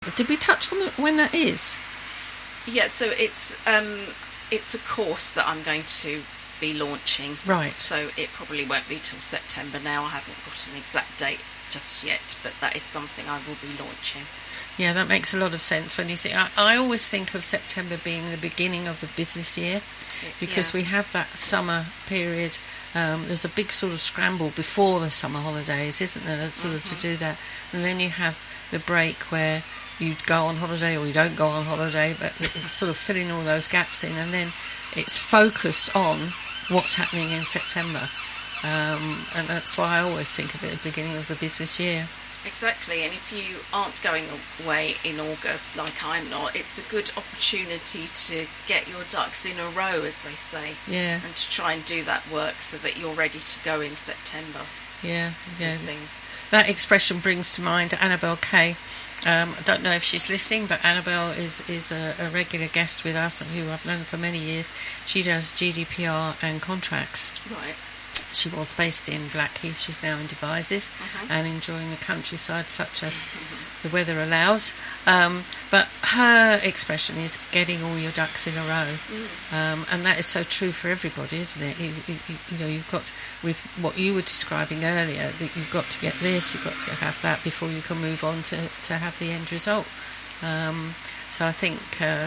Did we touch on when that is? Yeah, so it's a course that I'm going to be launching. Right. So it probably won't be till September now. I haven't got an exact date just yet, but that is something I will be launching. Yeah, that makes a lot of sense when you think... I always think of September being the beginning of the business year, because we have that summer period. There's a big sort of scramble before the summer holidays, isn't there, sort of to do that. And then you have the break where you go on holiday or you don't go on holiday, but it's sort of filling all those gaps in. And then it's focused on what's happening in September. And that's why I always think of it at the beginning of the business year. Exactly, and if you aren't going away in August, like I'm not, it's a good opportunity to get your ducks in a row, as they say. Yeah. And to try and do that work so that you're ready to go in September. Yeah. Things. That expression brings to mind Annabelle Kay. I don't know if she's listening, but Annabelle is a regular guest with us, who I've known for many years. She does GDPR and contracts. Right. She was based in Blackheath. She's now in Devizes and enjoying the countryside such as the weather allows. But her expression is getting all your ducks in a row. And that is so true for everybody, isn't it? You know, you've got, with what you were describing earlier, that you've got to get this, you've got to have that before you can move on to have the end result. So I think,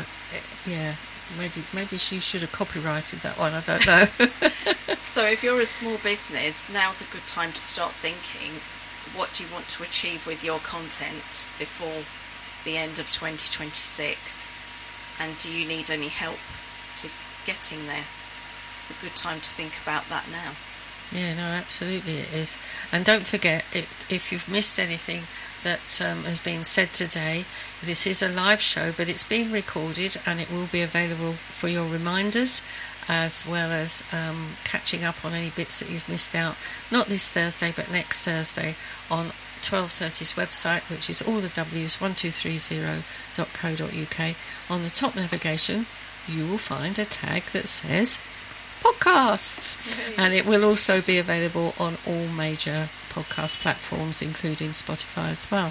maybe she should have copyrighted that one, I don't know. So if you're a small business, now's a good time to start thinking, what do you want to achieve with your content before the end of 2026? And do you need any help to getting there? It's a good time to think about that now. Yeah, no, absolutely it is. And don't forget, if you've missed anything that has been said today, this is a live show, but it's being recorded and it will be available for your reminders, as well as catching up on any bits that you've missed out, not this Thursday but next Thursday, on 1230's website, which is all the W's, 1230.co.uk. On the top navigation you will find a tag that says podcasts, and it will also be available on all major podcast platforms, including Spotify as well.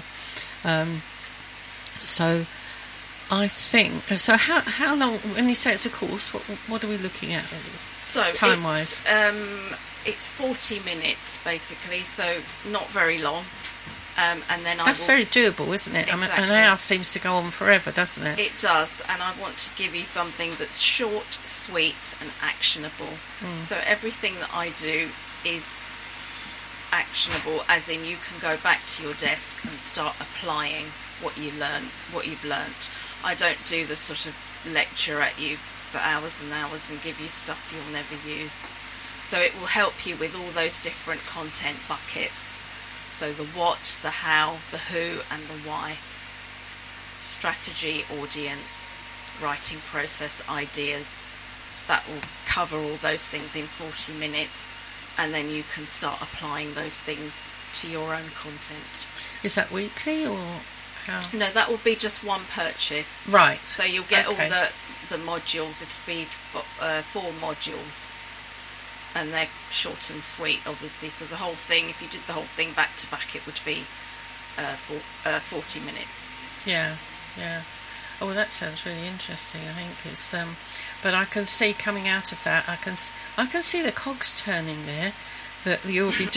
So I think, so how long, when you say it's a course, what are we looking at? So time-wise? It's 40 minutes basically, so not very long. And then that's very doable, isn't it? Exactly. I mean, an hour seems to go on forever, doesn't it? It does, and I want to give you something that's short, sweet and actionable. So everything that I do is actionable, as in you can go back to your desk and start applying what you've learnt. I don't do the sort of lecture at you for hours and hours and give you stuff you'll never use. So it will help you with all those different content buckets. So the what, the how, the who and the why. Strategy, audience, writing process, ideas. That will cover all those things in 40 minutes, and then you can start applying those things to your own content. Is that weekly or how? No, that will be just one purchase. Right. So you'll get all the modules. It'll be 4 modules. And they're short and sweet, obviously. So the whole thing, if you did the whole thing back to back, it would be 40 minutes. Yeah. Oh, well, that sounds really interesting. I think it's, but I can see coming out of that, I can see the cogs turning there, that you'll be